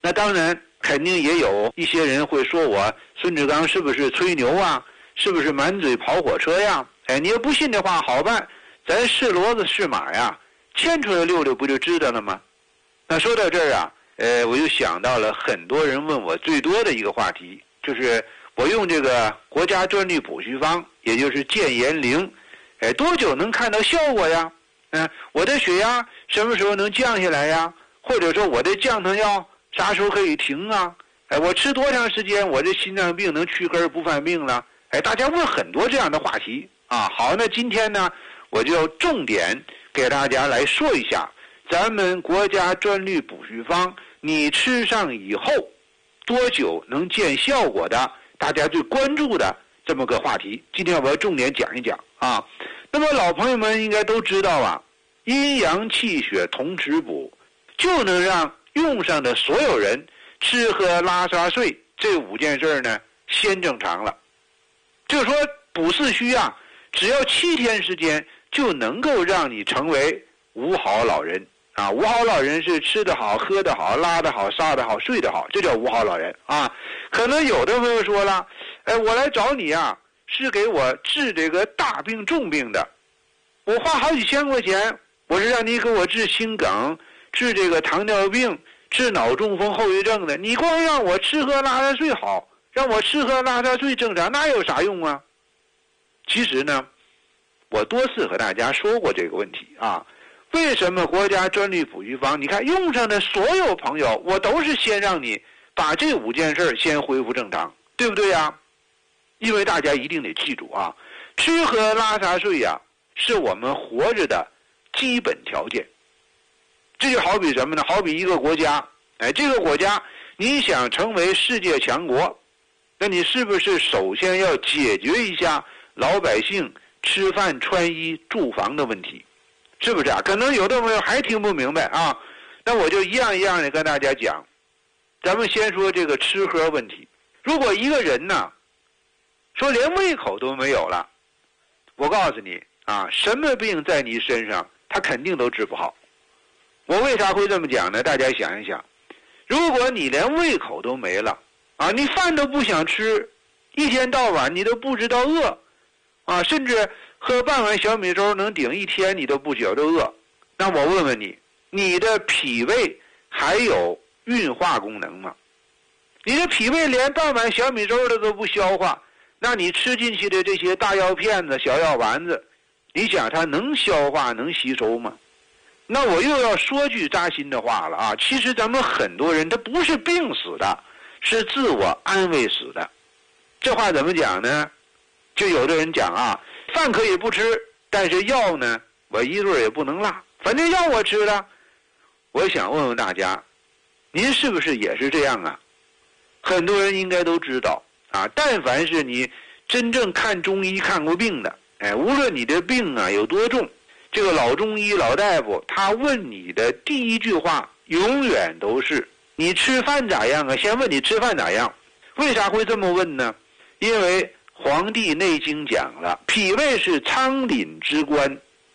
那当然肯定也有一些人会说我孙志刚是不是吹牛啊，是不是满嘴跑火车呀？你要不信的话，好办，咱试骡子试马呀，牵出来溜溜不就知道了吗？那说到这儿啊，我就想到了很多人问我最多的一个话题，就是我用这个国家专利补虚方，也就是健颜灵，多久能看到效果呀？我的血压什么时候能降下来呀？或者说我的降糖药啥时候可以停啊？我吃多长时间我这心脏病能去根不犯病了？大家问很多这样的话题啊。好，那今天呢，我就重点给大家来说一下咱们国家专利补虚方，你吃上以后多久能见效果的，大家最关注的这么个话题。今天我要重点讲一讲啊。那么老朋友们应该都知道啊，阴阳气血同时补，就能让用上的所有人吃喝拉撒睡这5件事呢先正常了。就是说补四虚啊，只要7天时间就能够让你成为五好老人啊。五好老人是吃得好、喝得好、拉得好、撒得好、睡得好，这叫五好老人啊。可能有的朋友说了，我来找你啊，是给我治这个大病重病的，我花好几千块钱，我是让你给我治心梗、治这个糖尿病、治脑中风后遗症的，你光让我吃喝拉撒睡好，让我吃喝拉撒睡正常，那有啥用啊？其实呢，我多次和大家说过这个问题啊。为什么国家专利补虚方，你看用上的所有朋友，我都是先让你把这5件事先恢复正常，对不对呀？因为大家一定得记住啊，吃喝拉撒睡呀，是我们活着的基本条件。这就好比什么呢？好比一个国家，这个国家你想成为世界强国，那你是不是首先要解决一下老百姓吃饭穿衣住房的问题？是不是啊？可能有的朋友还听不明白啊，那我就一样一样的跟大家讲。咱们先说这个吃喝问题。如果一个人呢，说连胃口都没有了，我告诉你啊，什么病在你身上他肯定都治不好。我为啥会这么讲呢？大家想一想，如果你连胃口都没了啊，你饭都不想吃，一天到晚你都不知道饿啊，甚至喝半碗小米粥能顶1天，你都不觉得饿。那我问问你，你的脾胃还有运化功能吗？你的脾胃连半碗小米粥的都不消化，那你吃进去的这些大药片子、小药丸子，你想它能消化能吸收吗？那我又要说句扎心的话了啊，其实咱们很多人他不是病死的，是自我安慰死的。这话怎么讲呢？就有的人讲啊，饭可以不吃，但是药呢，我一顿也不能落，反正药我吃了。我想问问大家，您是不是也是这样啊？很多人应该都知道啊，但凡是你真正看中医看过病的，无论你的病啊有多重，这个老中医老大夫他问你的第一句话永远都是你吃饭咋样啊？先问你吃饭咋样。为啥会这么问呢？因为《黄帝内经》讲了，脾胃是仓廪之官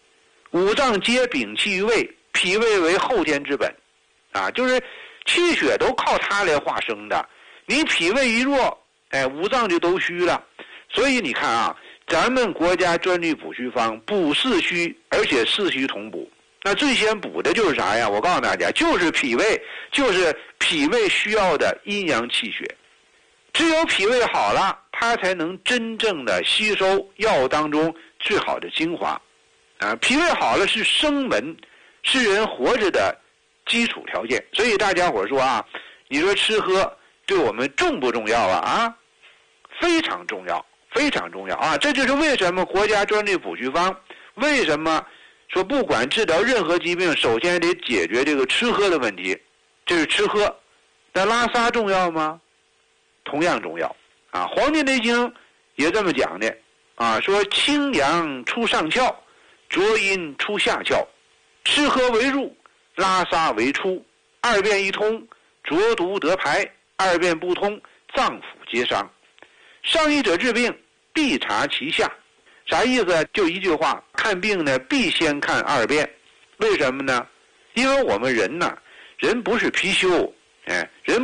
，5脏皆禀气于胃，脾胃为后天之本啊，就是气血都靠它来化生的。你脾胃一弱，5脏就都虚了。所以你看啊，咱们国家专利补虚方补四虚，而且四虚同补。那最先补的就是啥呀？我告诉大家，就是脾胃，就是脾胃需要的阴阳气血。只有脾胃好了，它才能真正的吸收药当中最好的精华啊。脾胃好了是生门，是人活着的基础条件。所以大家伙说啊，你说吃喝对我们重不重要啊？非常重要，非常重要啊！这就是为什么国家专利补虚方为什么说不管治疗任何疾病，首先得解决这个吃喝的问题，这是吃喝。但拉撒重要吗？同样重要啊！《黄帝内经》也这么讲的啊，说清阳出上窍，浊阴出下窍，吃喝为入，拉撒为出，二便一通，浊毒得排，二便不通，脏腑皆伤。上医者治病，必察其下。啥意思？就一句话，看病呢必先看二便。为什么呢？因为我们人呢，人不是貔貅， 哎，人